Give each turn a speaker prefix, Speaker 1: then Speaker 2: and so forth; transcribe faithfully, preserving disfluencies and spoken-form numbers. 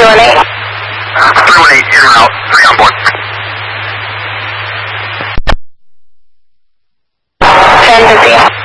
Speaker 1: one eight.
Speaker 2: three one eight, in route, three on board.
Speaker 1: ten fifty.